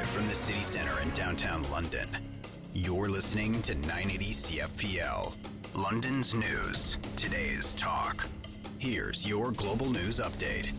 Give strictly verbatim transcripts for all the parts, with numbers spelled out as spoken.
from the city centre in downtown London. You're listening to nine eighty C F P L, London's news, today's talk. Here's your global news update.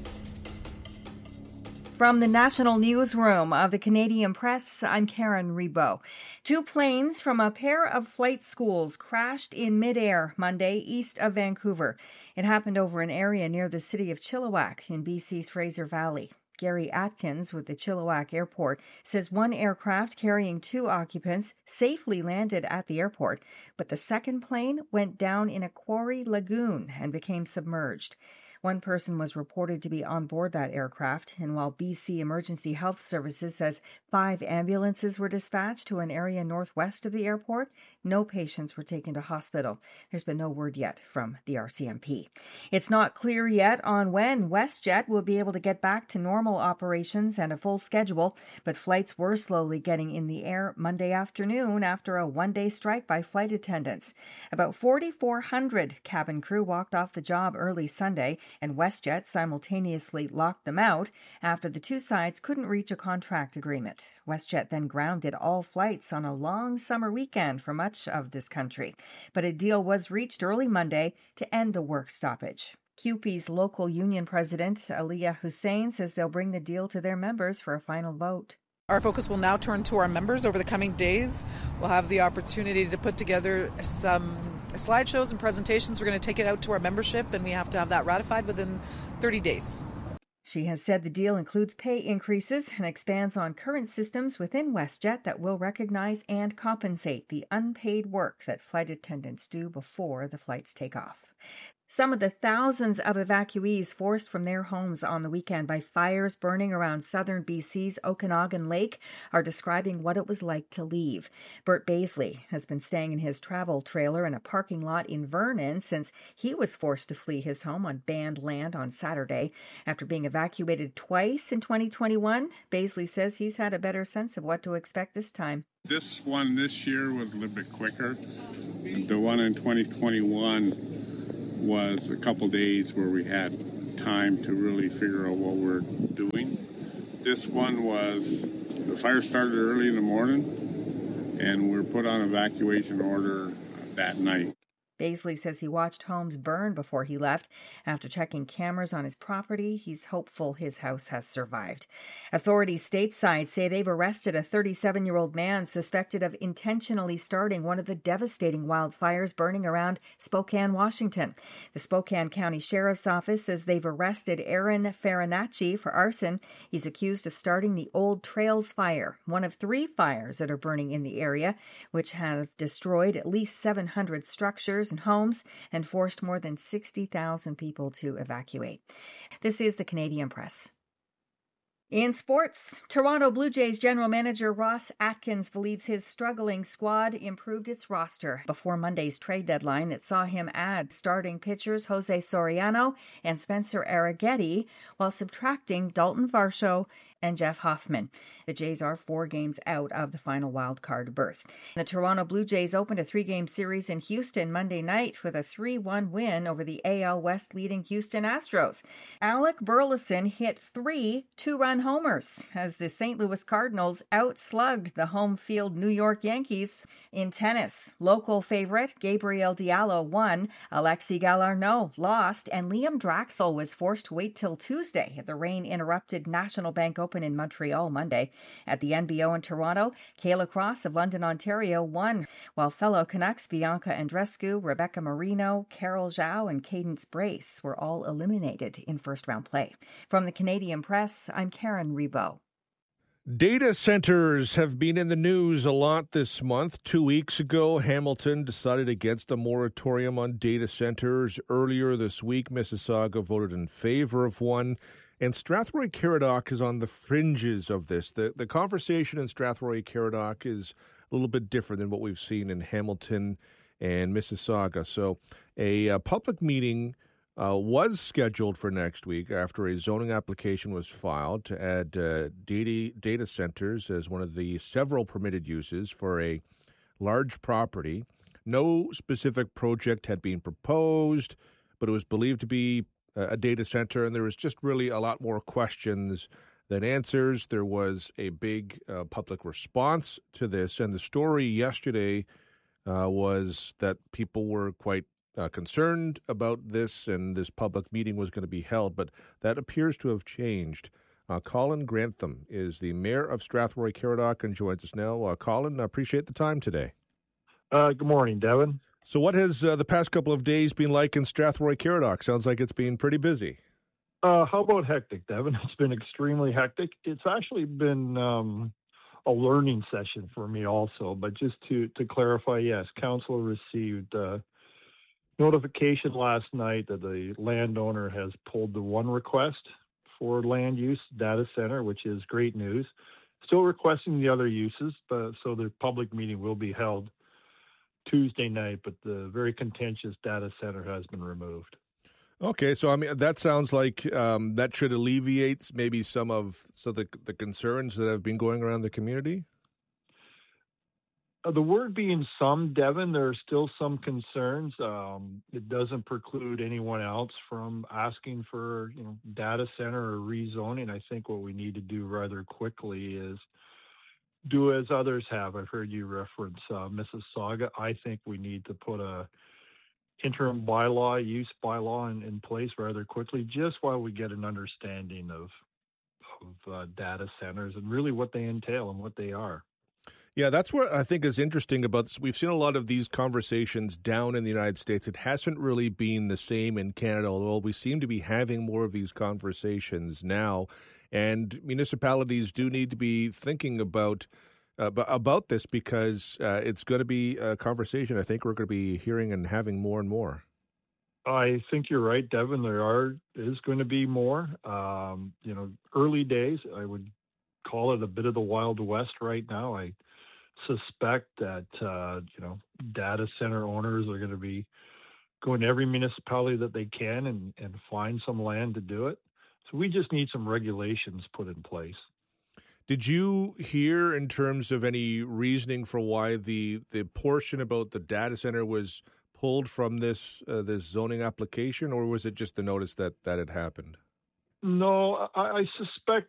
From the national newsroom of the Canadian Press, I'm Karen Rebo. Two planes from a pair of flight schools crashed in midair Monday east of Vancouver. It happened over an area near the city of Chilliwack in B C's Fraser Valley. Gary Atkins with the Chilliwack Airport says one aircraft carrying two occupants safely landed at the airport, but the second plane went down in a quarry lagoon and became submerged. One person was reported to be on board that aircraft, and while B C Emergency Health Services says five ambulances were dispatched to an area northwest of the airport, no patients were taken to hospital. There's been no word yet from the R C M P. It's not clear yet on when WestJet will be able to get back to normal operations and a full schedule, but flights were slowly getting in the air Monday afternoon after a one-day strike by flight attendants. About forty-four hundred cabin crew walked off the job early Sunday, and WestJet simultaneously locked them out after the two sides couldn't reach a contract agreement. WestJet then grounded all flights on a long summer weekend for much of this country, but a deal was reached early Monday to end the work stoppage. C U P E's local union president, Aliyah Hussein, says they'll bring the deal to their members for a final vote. Our focus will now turn to our members over the coming days. We'll have the opportunity to put together some slideshows and presentations. We're going to take it out to our membership, and we have to have that ratified within thirty days. She has said the deal includes pay increases and expands on current systems within WestJet that will recognize and compensate the unpaid work that flight attendants do before the flights take off. Some of the thousands of evacuees forced from their homes on the weekend by fires burning around southern B C's Okanagan Lake are describing what it was like to leave. Bert Baisley has been staying in his travel trailer in a parking lot in Vernon since he was forced to flee his home on banned land on Saturday. After being evacuated twice in twenty twenty-one, Baisley says he's had a better sense of what to expect this time. This one this year was a little bit quicker. The one in twenty twenty-one was a couple days where we had time to really figure out what we're doing. This one was, the fire started early in the morning, and we were put on evacuation order that night. Baisley says he watched homes burn before he left. After checking cameras on his property, he's hopeful his house has survived. Authorities stateside say they've arrested a thirty-seven-year-old man suspected of intentionally starting one of the devastating wildfires burning around Spokane, Washington. The Spokane County Sheriff's Office says they've arrested Aaron Farinacci for arson. He's accused of starting the Old Trails Fire, one of three fires that are burning in the area, which have destroyed at least seven hundred structures and homes and forced more than sixty thousand people to evacuate. This is the Canadian Press. In sports, Toronto Blue Jays general manager Ross Atkins believes his struggling squad improved its roster before Monday's trade deadline that saw him add starting pitchers Jose Soriano and Spencer Arrighetti while subtracting Dalton Varsho and Jeff Hoffman. The Jays are four games out of the final wild card berth. The Toronto Blue Jays opened a three-game series in Houston Monday night with a three one win over the A L West leading Houston Astros. Alec Burleson hit three two-run homers as the Saint Louis Cardinals outslugged the home field New York Yankees. In tennis, local favorite Gabriel Diallo won, Alexis Galarneau lost, and Liam Draxl was forced to wait till Tuesday at the rain-interrupted National Bank Open in Montreal Monday. At the N B O in Toronto, Kayla Cross of London, Ontario won, while fellow Canucks Bianca Andreescu, Rebecca Marino, Carol Zhao, and Cadence Brace were all eliminated in first-round play. From the Canadian Press, I'm Karen Rebo. Data centers have been in the news a lot this month. Two weeks ago, Hamilton decided against a moratorium on data centers. Earlier this week, Mississauga voted in favor of one. And Strathroy-Caradoc is on the fringes of this. The the conversation in Strathroy-Caradoc is a little bit different than what we've seen in Hamilton and Mississauga. So a, a public meeting uh, was scheduled for next week after a zoning application was filed to add uh, data, data centers as one of the several permitted uses for a large property. No specific project had been proposed, but it was believed to be a data center, and there was just really a lot more questions than answers. There was a big uh, public response to this, and the story yesterday uh, was that people were quite uh, concerned about this, and this public meeting was going to be held, but that appears to have changed. Uh, Colin Grantham is the mayor of Strathroy-Caradoc and joins us now. Uh, Colin, I appreciate the time today. Uh, good morning, Devin. So what has uh, the past couple of days been like in Strathroy-Caradoc? Sounds like it's been pretty busy. Uh, how about hectic, Devin? It's been extremely hectic. It's actually been um, a learning session for me also. But just to, to clarify, yes, council received uh, notification last night that the landowner has pulled the one request for land use data center, which is great news. Still requesting the other uses, but, so the public meeting will be held Tuesday night, but the very contentious data center has been removed. Okay, so I mean that sounds like um, that should alleviate maybe some of so the the concerns that have been going around the community. Uh, the word being some, Devin, there are still some concerns. Um, it doesn't preclude anyone else from asking for, you know, data center or rezoning. I think what we need to do rather quickly is do as others have. I've heard you reference uh, Mississauga. I think we need to put a interim bylaw, use bylaw in, in place rather quickly, just while we get an understanding of of uh, data centers and really what they entail and what they are. Yeah, that's what I think is interesting about this. We've seen a lot of these conversations down in the United States. It hasn't really been the same in Canada, although we seem to be having more of these conversations now. And municipalities do need to be thinking about uh, about this because uh, it's going to be a conversation I think we're going to be hearing and having more and more. I think you're right, Devin. There are is going to be more. Um, you know, early days, I would call it a bit of the Wild West right now. I suspect that, uh, you know, data center owners are going to be going to every municipality that they can and, and find some land to do it. So we just need some regulations put in place. Did you hear in terms of any reasoning for why the, the portion about the data center was pulled from this uh, this zoning application, or was it just the notice that, that had happened? No, I, I suspect